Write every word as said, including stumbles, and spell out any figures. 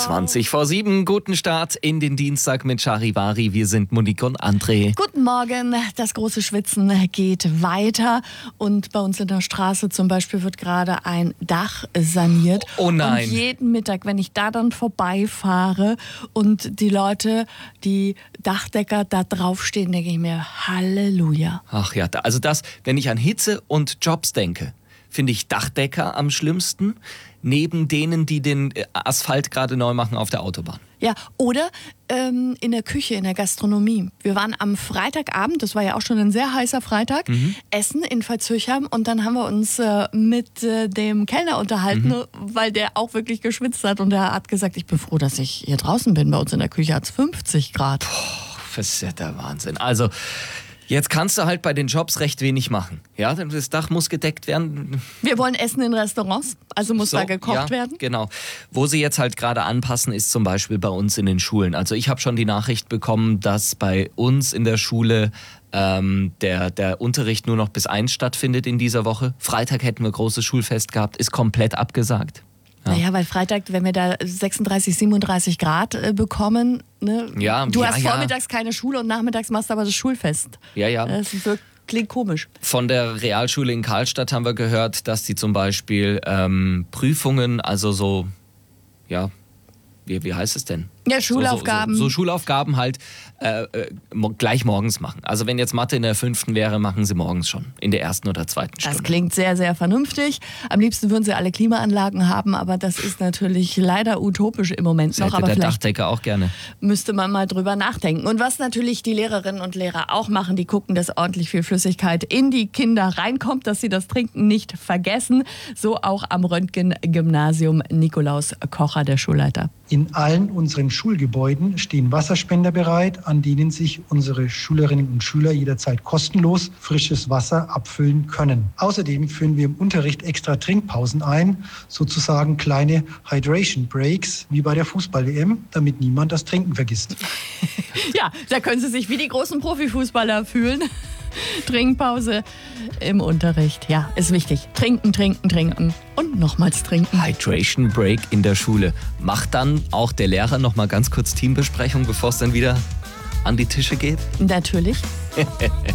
zwanzig vor sieben. Guten Start in den Dienstag mit Charivari. Wir sind Monique und André. Guten Morgen. Das große Schwitzen geht weiter. Und bei uns in der Straße zum Beispiel wird gerade ein Dach saniert. Oh nein. Und jeden Mittag, wenn ich da dann vorbeifahre und die Leute, die Dachdecker da draufstehen, denke ich mir, Halleluja. Ach ja, also das, wenn ich an Hitze und Jobs denke, finde ich Dachdecker am schlimmsten, neben denen, die den Asphalt gerade neu machen auf der Autobahn. Ja, oder ähm, in der Küche, in der Gastronomie. Wir waren am Freitagabend, das war ja auch schon ein sehr heißer Freitag, mhm. essen in Pfalzürchheim und dann haben wir uns äh, mit äh, dem Kellner unterhalten, mhm. weil der auch wirklich geschwitzt hat und er hat gesagt, ich bin froh, dass ich hier draußen bin. Bei uns in der Küche hat es fünfzig Grad. Boah, das ist ja der Wahnsinn. Also jetzt kannst du halt bei den Jobs recht wenig machen. Ja, das Dach muss gedeckt werden. Wir wollen essen in Restaurants, also muss so, da gekocht ja, werden. Genau. Wo sie jetzt halt gerade anpassen, ist zum Beispiel bei uns in den Schulen. Also ich habe schon die Nachricht bekommen, dass bei uns in der Schule ähm, der, der Unterricht nur noch bis eins stattfindet in dieser Woche. Freitag hätten wir großes Schulfest gehabt, ist komplett abgesagt. Ja. Naja, weil Freitag, wenn wir da sechsunddreißig, siebenunddreißig Grad äh, bekommen, ne? Ja, du ja, hast ja. vormittags keine Schule und nachmittags machst du aber das Schulfest. Ja, ja. Das wirkt, klingt komisch. Von der Realschule in Karlstadt haben wir gehört, dass die zum Beispiel ähm, Prüfungen, also so, ja, wie, wie heißt es denn? Ja, Schulaufgaben. So, so, so, so Schulaufgaben halt äh, äh, gleich morgens machen. Also wenn jetzt Mathe in der fünften wäre, machen sie morgens schon, in der ersten oder zweiten Stunde. Das klingt sehr, sehr vernünftig. Am liebsten würden sie alle Klimaanlagen haben, aber das ist natürlich leider utopisch im Moment das noch. Hätte Aber der vielleicht Dachdecker auch gerne. Müsste man mal drüber nachdenken. Und was natürlich die Lehrerinnen und Lehrer auch machen, die gucken, dass ordentlich viel Flüssigkeit in die Kinder reinkommt, dass sie das Trinken nicht vergessen. So auch am Röntgen-Gymnasium. Nikolaus Kocher, der Schulleiter. In allen unseren Schulgebäuden stehen Wasserspender bereit, an denen sich unsere Schülerinnen und Schüler jederzeit kostenlos frisches Wasser abfüllen können. Außerdem führen wir im Unterricht extra Trinkpausen ein, sozusagen kleine Hydration Breaks, wie bei der Fußball-W M, damit niemand das Trinken vergisst. Ja, da können Sie sich wie die großen Profifußballer fühlen. Trinkpause im Unterricht, ja, ist wichtig. Trinken, trinken, trinken und nochmals trinken. Hydration Break in der Schule. Macht dann auch der Lehrer noch mal ganz kurz Teambesprechung, bevor es dann wieder an die Tische geht? Natürlich.